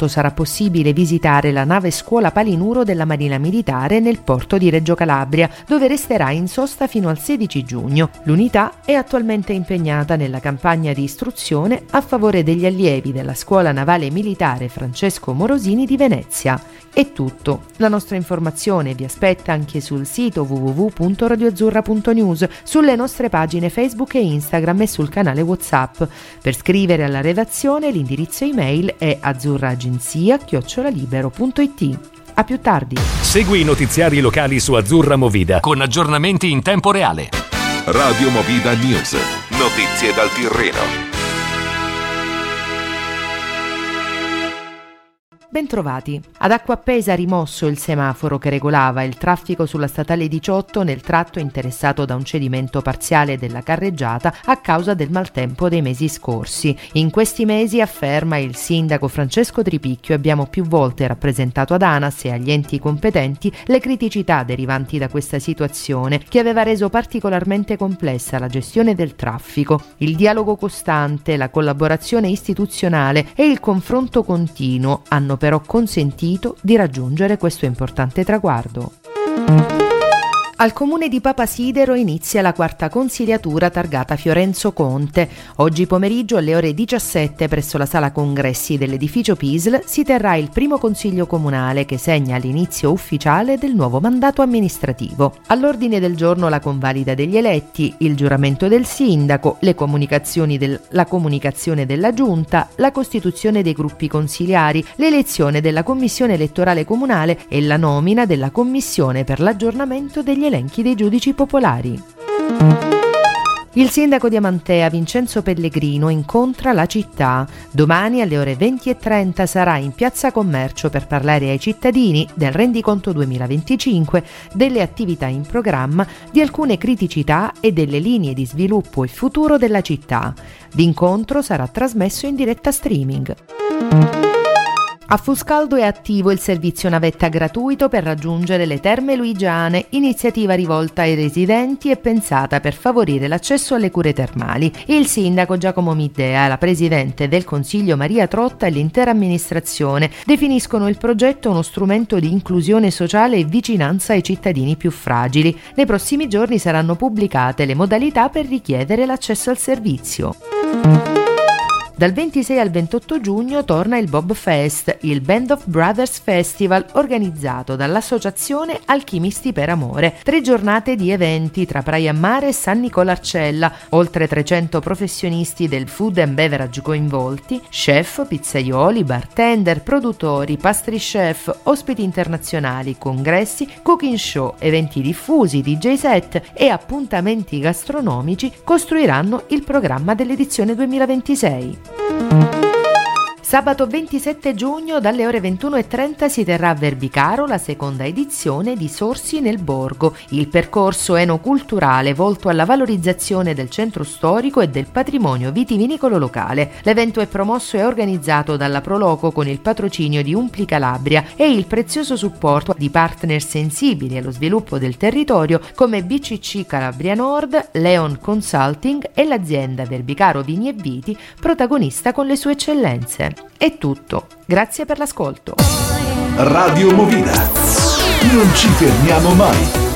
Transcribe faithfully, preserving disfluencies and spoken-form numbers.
diciotto sarà possibile visitare la nave scuola Palinuro della Marina Militare nel porto di Reggio Calabria, dove resterà in sosta fino al sedici giugno. L'unità è attualmente impegnata nella campagna di istruzione a favore degli allievi della Scuola Navale Militare Francesco Morosini di Venezia. È tutto. La nostra informazione vi aspetta anche sul sito w w w punto radioazzurra punto news, sulle nostre pagine Facebook e Instagram e sul canale WhatsApp. Per scrivere alla redazione l'indirizzo email è azzurraagenzia chiocciola libero punto it. A più tardi. Segui i notiziari locali su Azzurra Movida con aggiornamenti in tempo reale. Radio Movida News. Notizie dal Tirreno. Bentrovati. Ad Acquappesa rimosso il semaforo che regolava il traffico sulla statale diciotto nel tratto interessato da un cedimento parziale della carreggiata a causa del maltempo dei mesi scorsi. In questi mesi, afferma il sindaco Francesco Tripicchio, abbiamo più volte rappresentato ad ANAS e agli enti competenti le criticità derivanti da questa situazione che aveva reso particolarmente complessa la gestione del traffico. Il dialogo costante, la collaborazione istituzionale e il confronto continuo hanno però consentito di raggiungere questo importante traguardo. Al comune di Papasidero inizia la quarta consiliatura targata Fiorenzo Conte. Oggi pomeriggio alle ore diciassette presso la sala congressi dell'edificio P I S L si terrà il primo consiglio comunale che segna l'inizio ufficiale del nuovo mandato amministrativo. All'ordine del giorno la convalida degli eletti, il giuramento del sindaco, le comunicazioni del, la comunicazione della giunta, la costituzione dei gruppi consiliari, l'elezione della commissione elettorale comunale e la nomina della commissione per l'aggiornamento degli elenchi dei giudici popolari. Il sindaco di Amantea, Vincenzo Pellegrino, incontra la città. Domani alle ore venti e trenta sarà in Piazza Commercio per parlare ai cittadini del rendiconto duemilaventicinque, delle attività in programma, di alcune criticità e delle linee di sviluppo e futuro della città. L'incontro sarà trasmesso in diretta streaming. A Fuscaldo è attivo il servizio navetta gratuito per raggiungere le Terme Luigiane, iniziativa rivolta ai residenti e pensata per favorire l'accesso alle cure termali. Il sindaco Giacomo Middea, la presidente del Consiglio Maria Trotta e l'intera amministrazione definiscono il progetto uno strumento di inclusione sociale e vicinanza ai cittadini più fragili. Nei prossimi giorni saranno pubblicate le modalità per richiedere l'accesso al servizio. Dal ventisei al ventotto giugno torna il Bob Fest, il Band of Brothers Festival organizzato dall'associazione Alchimisti per Amore. Tre giornate di eventi tra Praia Mare e San Nicolarcella, oltre trecento professionisti del food and beverage coinvolti, chef, pizzaioli, bartender, produttori, pastry chef, ospiti internazionali, congressi, cooking show, eventi diffusi, D J set e appuntamenti gastronomici costruiranno il programma dell'edizione duemilaventisei. Sabato ventisette giugno dalle ore ventuno e trenta si terrà a Verbicaro la seconda edizione di Sorsi nel Borgo, il percorso enoculturale volto alla valorizzazione del centro storico e del patrimonio vitivinicolo locale. L'evento è promosso e organizzato dalla Proloco con il patrocinio di Umpli Calabria e il prezioso supporto di partner sensibili allo sviluppo del territorio come B C C Calabria Nord, Leon Consulting e l'azienda Verbicaro Vini e Viti, protagonista con le sue eccellenze. È tutto. Grazie per l'ascolto. Radio Movida. Non ci fermiamo mai.